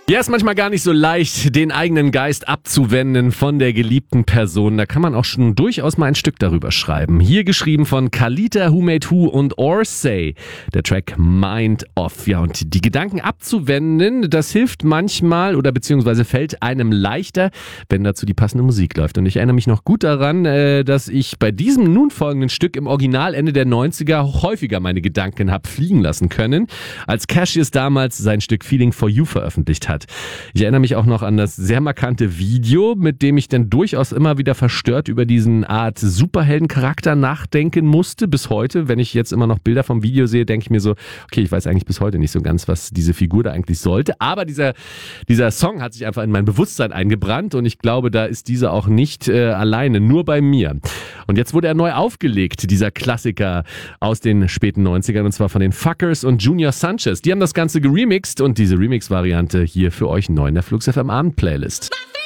Ja, ist manchmal gar nicht so leicht, den eigenen Geist abzuwenden von der geliebten Person. Da kann man auch schon durchaus mal ein Stück darüber schreiben. Hier geschrieben von Kalita, Who Made Who und Orsay, der Track Mind Off. Ja, und die Gedanken abzuwenden, das hilft manchmal oder beziehungsweise fällt einem leichter, wenn dazu die passende Musik läuft. Und ich erinnere mich noch gut daran, dass ich bei diesem nun folgenden Stück im Original Ende der 90er häufiger meine Gedanken habe fliegen lassen können, als Cassius damals sein Stück Feeling for You veröffentlicht hat. Ich erinnere mich auch noch an das sehr markante Video, mit dem ich dann durchaus immer wieder verstört über diesen Art Superheldencharakter nachdenken musste. Bis heute, wenn ich jetzt immer noch Bilder vom Video sehe, denke ich mir so, okay, ich weiß eigentlich bis heute nicht so ganz, was diese Figur da eigentlich sollte. Aber dieser Song hat sich einfach in mein Bewusstsein eingebrannt und ich glaube, da ist dieser auch nicht alleine, nur bei mir. Und jetzt wurde er neu aufgelegt, dieser Klassiker aus den späten 90ern, und zwar von den Fuckers und Junior Sanchez. Die haben das Ganze geremixed und diese Remix-Variante hier für euch neu in der Flux FM Abend-Playlist.